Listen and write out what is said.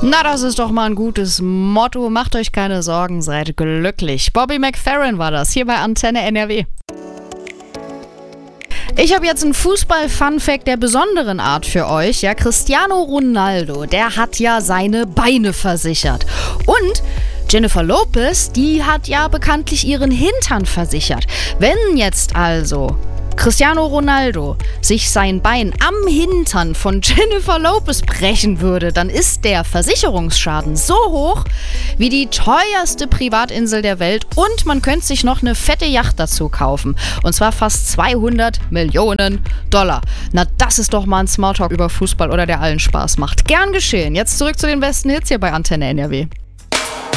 Na, das ist doch mal ein gutes Motto. Macht euch keine Sorgen, seid glücklich. Bobby McFerrin war das, hier bei Antenne NRW. Ich habe jetzt einen Fußball-Fun-Fact der besonderen Art für euch. Ja, Cristiano Ronaldo, der hat ja seine Beine versichert. Und Jennifer Lopez, die hat ja bekanntlich ihren Hintern versichert. Wenn jetzt also Cristiano Ronaldo sich sein Bein am Hintern von Jennifer Lopez brechen würde, dann ist der Versicherungsschaden so hoch wie die teuerste Privatinsel der Welt und man könnte sich noch eine fette Yacht dazu kaufen. Und zwar fast 200 Millionen $. Na, das ist doch mal ein Smalltalk über Fußball oder der allen Spaß macht. Gern geschehen. Jetzt zurück zu den besten Hits hier bei Antenne NRW.